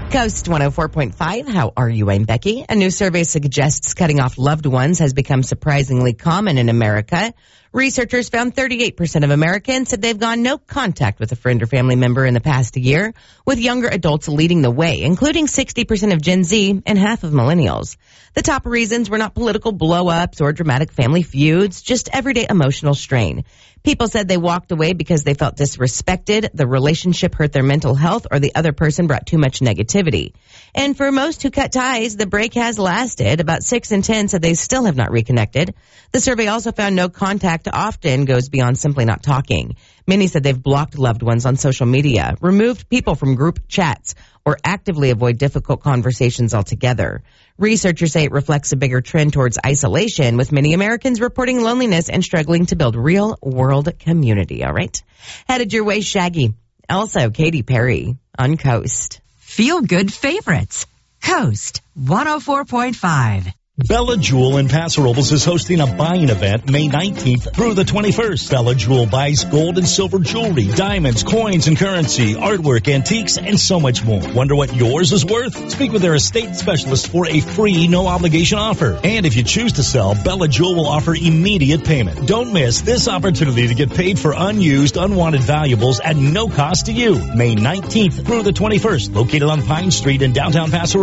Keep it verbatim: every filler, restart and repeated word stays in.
Coast one oh four point five. How are you? I'm Becky. A new survey suggests cutting off loved ones has become surprisingly common in America. Researchers found thirty-eight percent of Americans said they've gone no contact with a friend or family member in the past year, with younger adults leading the way, including sixty percent of Gen Z and half of millennials. The top reasons were not political blow-ups or dramatic family feuds, just everyday emotional strain. People said they walked away because they felt disrespected, the relationship hurt their mental health, or the other person brought too much negativity. And for most who cut ties, the break has lasted. About six in ten said they still have not reconnected. The survey also found no contact often goes beyond simply not talking. Many said they've blocked loved ones on social media, removed people from group chats, or actively avoid difficult conversations altogether. Researchers say it reflects a bigger trend towards isolation, with many Americans reporting loneliness and struggling to build real-world community. All right? Headed your way, Shaggy. Also, Katy Perry on Coast. Feel good favorites. Coast one oh four point five. Bella Jewel in Paso Robles is hosting a buying event May nineteenth through the twenty-first. Bella Jewel buys gold and silver jewelry, diamonds, coins and currency, artwork, antiques, and so much more. Wonder what yours is worth? Speak with their estate specialist for a free, no-obligation offer. And if you choose to sell, Bella Jewel will offer immediate payment. Don't miss this opportunity to get paid for unused, unwanted valuables at no cost to you. May nineteenth through the twenty-first, located on Pine Street in downtown Paso Robles.